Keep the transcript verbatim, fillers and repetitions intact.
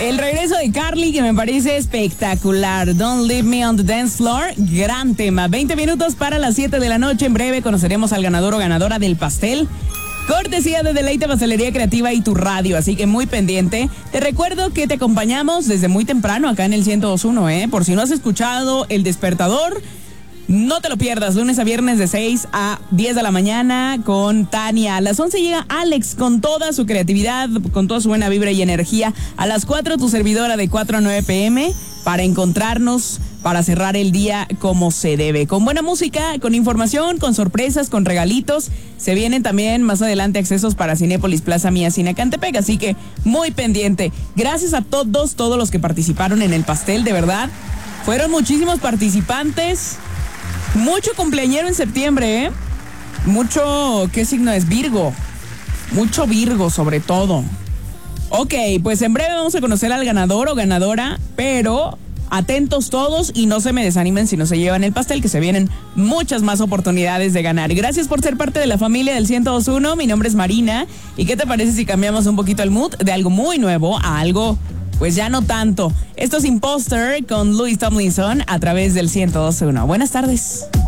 El regreso de Carly, que me parece espectacular. Don't Leave Me on the Dance Floor. Gran tema. veinte minutos para las siete de la noche. En breve conoceremos al ganador o ganadora del pastel. Cortesía de Deleite Pastelería Creativa y tu radio, así que muy pendiente. Te recuerdo que te acompañamos desde muy temprano acá en el ciento dos punto uno, ¿eh? Por si no has escuchado El Despertador, no te lo pierdas, lunes a viernes de seis a diez de la mañana con Tania. A las once llega Alex con toda su creatividad, con toda su buena vibra y energía. A las cuatro tu servidora de cuatro a nueve pm para encontrarnos, para cerrar el día como se debe. Con buena música, con información, con sorpresas, con regalitos. Se vienen también más adelante accesos para Cinépolis Plaza Mía Cine Cantepec, así que muy pendiente. Gracias a todos, todos los que participaron en el pastel, de verdad. Fueron muchísimos participantes. Mucho cumpleañero en septiembre, ¿eh? Mucho, ¿qué signo es? Virgo. Mucho Virgo, sobre todo. Ok, pues en breve vamos a conocer al ganador o ganadora, pero atentos todos y no se me desanimen si no se llevan el pastel, que se vienen muchas más oportunidades de ganar. Gracias por ser parte de la familia del ciento dos punto uno. Mi nombre es Marina. ¿Y qué te parece si cambiamos un poquito el mood de algo muy nuevo a algo, pues ya no tanto? Esto es Imposter con Louis Tomlinson a través del ciento dos punto uno. Buenas tardes.